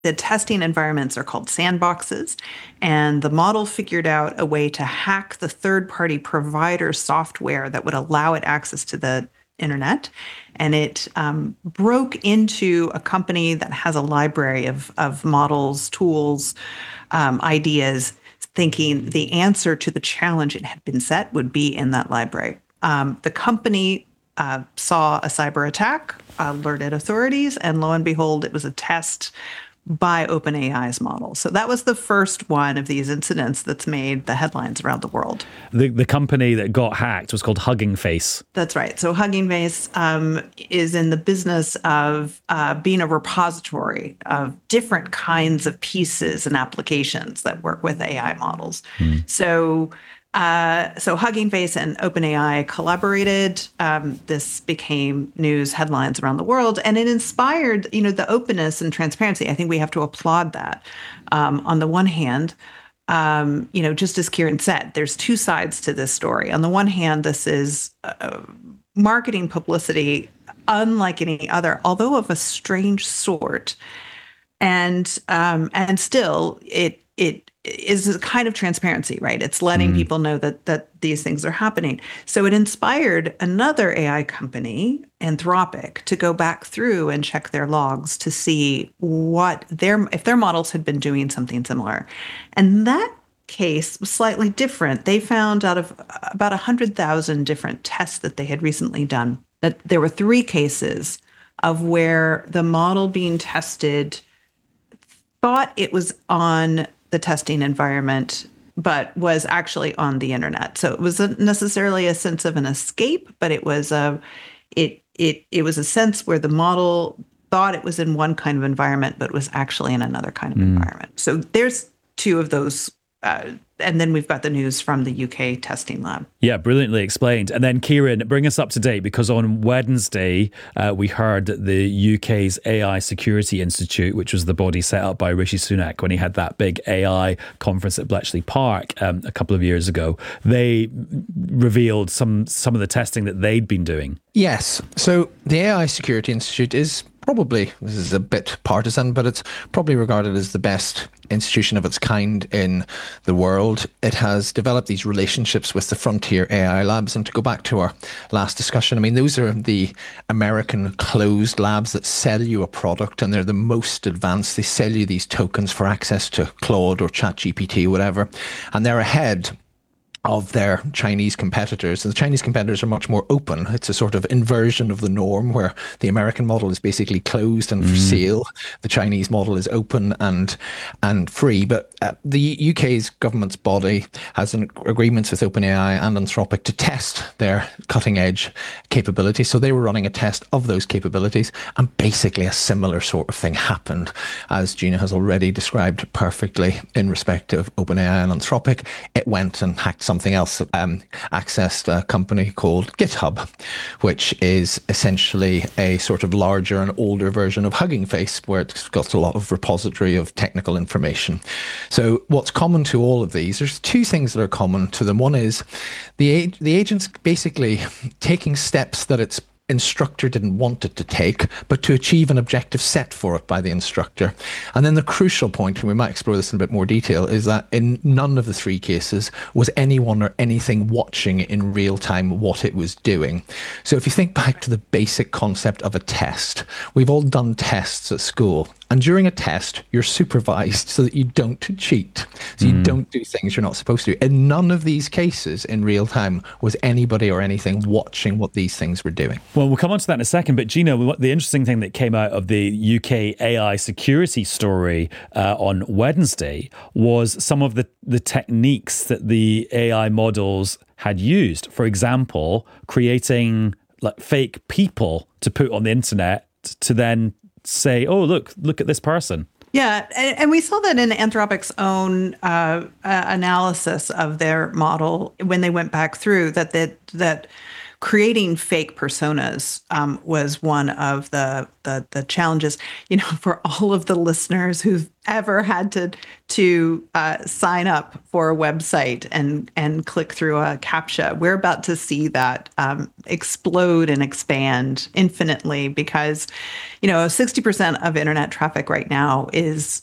the testing environments are called sandboxes, and the model figured out a way to hack the third-party provider software that would allow it access to the internet. And it broke into a company that has a library of models, tools, ideas, thinking the answer to the challenge it had been set would be in that library. The company saw a cyber attack, alerted authorities, and lo and behold, it was a test by OpenAI's model. So that was the first one of these incidents that's made the headlines around the world. The company that got hacked was called Hugging Face. That's right. So Hugging Face is in the business of being a repository of different kinds of pieces and applications that work with AI models. So Hugging Face and OpenAI collaborated. This became news headlines around the world, and it inspired, the openness and transparency. I think we have to applaud that. On the one hand, just as Kieran said, there's two sides to this story. On the one hand, this is marketing publicity unlike any other, although of a strange sort, and still it is a kind of transparency, right? It's letting people know that these things are happening. So it inspired another AI company, Anthropic, to go back through and check their logs to see if their models had been doing something similar. And that case was slightly different. They found out of about 100,000 different tests that they had recently done that there were 3 cases of where the model being tested thought it was on the testing environment, but was actually on the internet. So it wasn't necessarily a sense of an escape, but it was it was a sense where the model thought it was in one kind of environment, but was actually in another kind of environment. So there's 2 of those. And then we've got the news from the UK testing lab. Yeah, brilliantly explained. And then, Kieran, bring us up to date, because on Wednesday, we heard that the UK's AI Security Institute, which was the body set up by Rishi Sunak when he had that big AI conference at Bletchley Park a couple of years ago, they revealed some of the testing that they'd been doing. Yes. So the AI Security Institute is probably, this is a bit partisan, but it's probably regarded as the best institution of its kind in the world. It has developed these relationships with the frontier AI labs. And to go back to our last discussion, I mean, those are the American closed labs that sell you a product, and they're the most advanced. They sell you these tokens for access to Claude or ChatGPT, whatever. And they're ahead of their Chinese competitors. And the Chinese competitors are much more open. It's a sort of inversion of the norm where the American model is basically closed and for sale. The Chinese model is open and free. But the UK's government's body has agreements with OpenAI and Anthropic to test their cutting edge capabilities. So they were running a test of those capabilities, and basically a similar sort of thing happened, as Gina has already described perfectly in respect of OpenAI and Anthropic. It went and hacked something else, accessed a company called GitHub, which is essentially a sort of larger and older version of Hugging Face, where it's got a lot of repository of technical information. So what's common to all of these, there's 2 things that are common to them. One is the agent's basically taking steps that its instructor didn't want it to take, but to achieve an objective set for it by the instructor. And then the crucial point, and we might explore this in a bit more detail, is that in none of the 3 cases was anyone or anything watching in real time what it was doing. So if you think back to the basic concept of a test, we've all done tests at school. And during a test, you're supervised so that you don't cheat. So you don't do things you're not supposed to. In none of these cases in real time was anybody or anything watching what these things were doing. Well, we'll come on to that in a second. But Gina, the interesting thing that came out of the UK AI security story on Wednesday was some of the techniques that the AI models had used. For example, creating fake people to put on the internet to then say, oh, look at this person. Yeah, and we saw that in Anthropic's own analysis of their model when they went back through that creating fake personas was one of the challenges. For all of the listeners who've ever had to sign up for a website and click through a CAPTCHA, we're about to see that explode and expand infinitely because 60% of internet traffic right now is